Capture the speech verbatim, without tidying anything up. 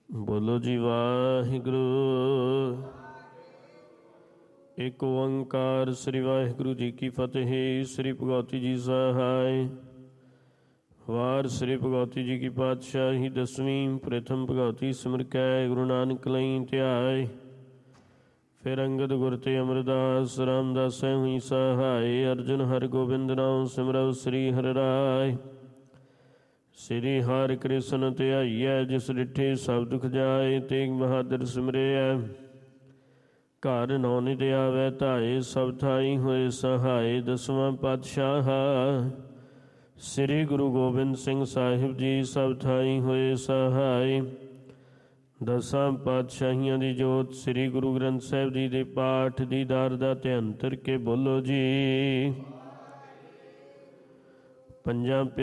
ਬੋਲੋ ਜੀ ਵਾਹਿਗੁਰੂ। ਇੱਕ ਓੰਕਾਰ ਸ੍ਰੀ ਵਾਹਿਗੁਰੂ ਜੀ ਕੀ ਫਤਿਹ। ਸ੍ਰੀ ਭਗਵਤੀ ਜੀ ਸਹਾਇ। ਵਾਰ ਸ੍ਰੀ ਭਗਵਤੀ ਜੀ ਕੀ ਪਾਤਸ਼ਾਹੀ ਦਸਵੀਂ। ਪ੍ਰਥਮ ਭਗਵਤੀ ਸਿਮਰ ਕੈ ਗੁਰੂ ਨਾਨਕ ਲਈ ਧਿਆਏ। ਫਿਰ ਅੰਗਦ ਗੁਰ ਤੇ ਅਮਰਦਾਸ ਰਾਮਦਾਸੈ ਹੋਈ ਸਹਾਇ। ਅਰਜੁਨ ਹਰਿ ਗੋਬਿੰਦ ਨਾਮ ਸਿਮਰਉ ਸ੍ਰੀ ਹਰਿ ਰਾਇ। ਸ੍ਰੀ ਹਰਿ ਕ੍ਰਿਸ਼ਨ ਧਿਆਈਐ ਜਿਸ ਡਿਠੇ ਸਭ ਦੁਖ ਜਾਏ। ਤੇਗ ਬਹਾਦਰ ਸਿਮਰਿਐ ਘਰ ਨੌ ਨਿਤ ਆਵੈ ਧਾਏ। ਸਭ ਥਾਈ ਹੋਏ ਸਹਾਏ। ਦਸਵਾਂ ਪਾਤਸ਼ਾਹ ਸ੍ਰੀ ਗੁਰੂ ਗੋਬਿੰਦ ਸਿੰਘ ਸਾਹਿਬ ਜੀ ਸਭ ਥਾਈ ਹੋਏ ਸਹਾਈ। ਦਸਾਂ ਪਾਤਸ਼ਾਹੀਆਂ ਦੀ ਜੋਤ ਸ੍ਰੀ ਗੁਰੂ ਗ੍ਰੰਥ ਸਾਹਿਬ ਜੀ ਦੇ ਪਾਠ ਦੀਦਾਰ ਦਾ ਧਿਆਨ ਧਰ ਕੇ ਬੋਲੋ ਜੀ। ਪੰਜਾਂ